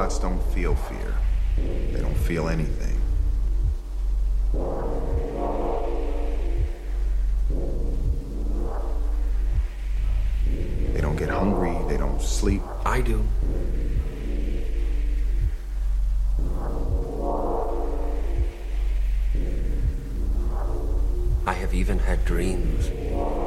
robots don't feel fear. They don't feel anything. They don't get hungry, they don't sleep. I do. I have even had dreams.